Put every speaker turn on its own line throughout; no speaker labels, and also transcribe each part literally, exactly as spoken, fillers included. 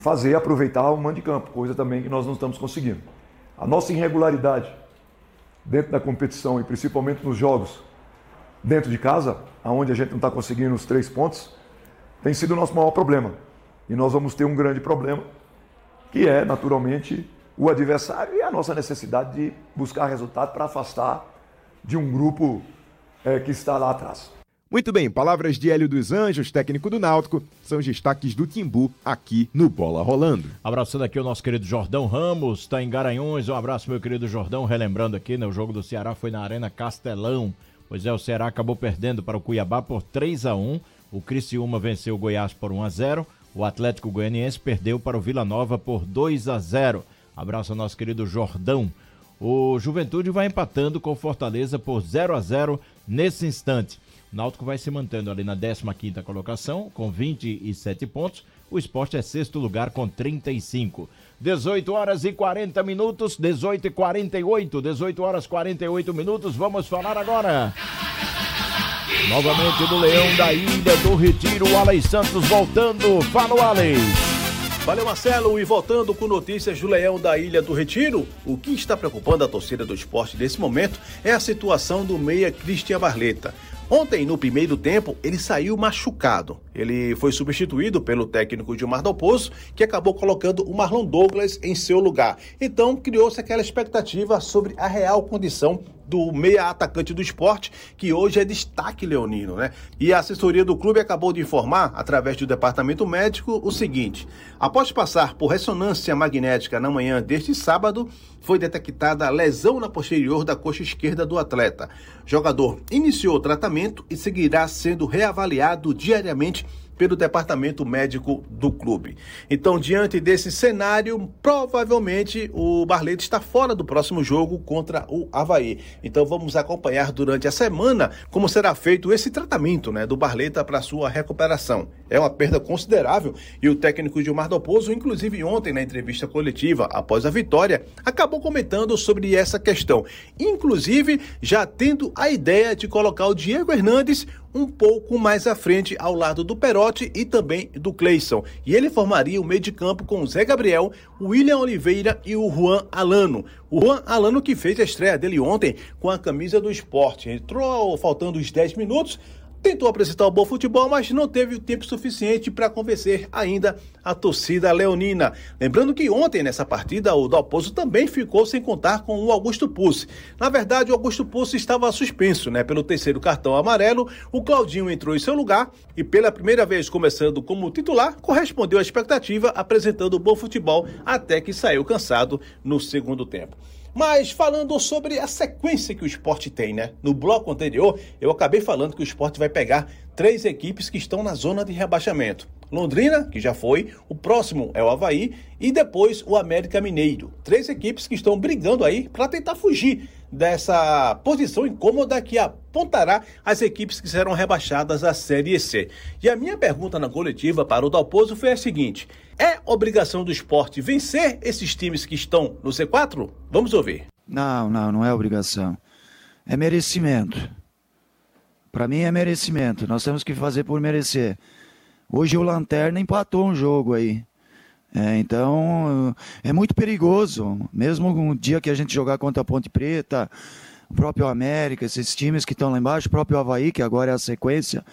fazer, aproveitar o mando de campo, coisa também que nós não estamos conseguindo. A nossa irregularidade dentro da competição e principalmente nos jogos dentro de casa, onde a gente não está conseguindo os três pontos, tem sido o nosso maior problema. E nós vamos ter um grande problema, que é, naturalmente, o adversário e a nossa necessidade de buscar resultado para afastar de um grupo é, que está lá atrás.
Muito bem, palavras de Hélio dos Anjos, técnico do Náutico, são os destaques do Timbu aqui no Bola Rolando.
Abraçando aqui o nosso querido Jordão Ramos, está em Garanhuns, um abraço meu querido Jordão, relembrando aqui, né, o jogo do Ceará foi na Arena Castelão, pois é, o Ceará acabou perdendo para o Cuiabá por três a um, o Criciúma venceu o Goiás por um a zero, o Atlético Goianiense perdeu para o Vila Nova por dois a zero. Abraço ao nosso querido Jordão. O Juventude vai empatando com o Fortaleza por zero a zero nesse instante. O Náutico vai se mantendo ali na décima quinta colocação, com vinte e sete pontos. O Sport é sexto lugar com trinta e cinco. dezoito horas e quarenta minutos, dezoito e quarenta e oito, dezoito horas e quarenta e oito minutos. Vamos falar agora novamente do Leão da Ilha do Retiro, o Alex Santos voltando. Fala, Alex.
Valeu, Marcelo, e voltando com notícias do Leão da Ilha do Retiro, o que está preocupando a torcida do Sport nesse momento é a situação do meia Christian Barleta. Ontem, no primeiro tempo, ele saiu machucado. Ele foi substituído pelo técnico Gilmar Dalpozo, que acabou colocando o Marlon Douglas em seu lugar. Então, criou-se aquela expectativa sobre a real condição do meia atacante do Sport, que hoje é destaque leonino, né? E a assessoria do clube acabou de informar, através do departamento médico, o seguinte: após passar por ressonância magnética na manhã deste sábado, foi detectada lesão na posterior da coxa esquerda do atleta. O jogador iniciou o tratamento e seguirá sendo reavaliado diariamente pelo departamento médico do clube. Então, diante desse cenário, provavelmente o Barleta está fora do próximo jogo contra o Avaí. Então, vamos acompanhar durante a semana como será feito esse tratamento, né, do Barleta para sua recuperação. É uma perda considerável e o técnico Gilmar Dalpozo, inclusive ontem na entrevista coletiva após a vitória, acabou comentando sobre essa questão. Inclusive, já tendo a ideia de colocar o Diego Hernandes um pouco mais à frente, ao lado do Perotti e também do Cleison. E ele formaria o meio de campo com o Zé Gabriel, o William Oliveira e o Juan Alano. O Juan Alano que fez a estreia dele ontem com a camisa do Sport. Entrou faltando os dez minutos, tentou apresentar um bom futebol, mas não teve o tempo suficiente para convencer ainda a torcida leonina. Lembrando que ontem, nessa partida, o Dalpozo também ficou sem contar com o Augusto Pucci. Na verdade, o Augusto Pucci estava suspenso, né, pelo terceiro cartão amarelo. O Claudinho entrou em seu lugar e, pela primeira vez começando como titular, correspondeu à expectativa, apresentando bom futebol até que saiu cansado no segundo tempo. Mas falando sobre a sequência que o Sport tem, né? No bloco anterior, eu acabei falando que o Sport vai pegar três equipes que estão na zona de rebaixamento. Londrina, que já foi, o próximo é o Avaí e depois o América Mineiro. Três equipes que estão brigando aí para tentar fugir dessa posição incômoda que apontará as equipes que serão rebaixadas à Série C. E a minha pergunta na coletiva para o Dalpozo foi a seguinte: é obrigação do Sport vencer esses times que estão no C quatro? Vamos ouvir.
Não, não, não é obrigação. É merecimento. Para mim é merecimento. Nós temos que fazer por merecer. Hoje o Lanterna empatou um jogo aí. É, então, é muito perigoso. Mesmo no dia que a gente jogar contra a Ponte Preta, o próprio América, esses times que estão lá embaixo, o próprio Avaí, que agora é a sequência,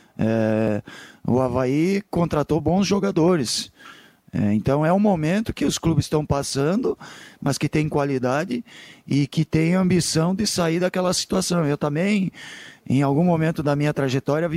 é, o Avaí contratou bons jogadores. É, então, é um momento que os clubes estão passando, mas que tem qualidade e que tem ambição de sair daquela situação. Eu também, em algum momento da minha trajetória,